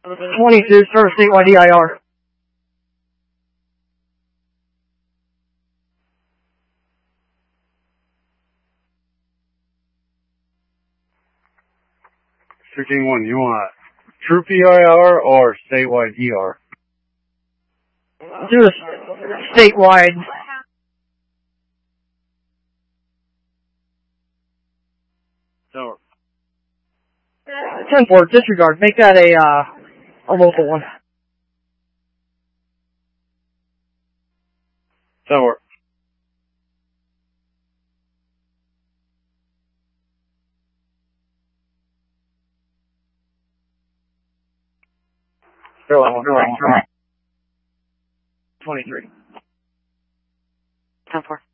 22, start a statewide EIR. King 1, you want troop EIR or statewide ER? Do a statewide. So, 10-4, disregard. Make that a local one. so Carolina 23. 10-4.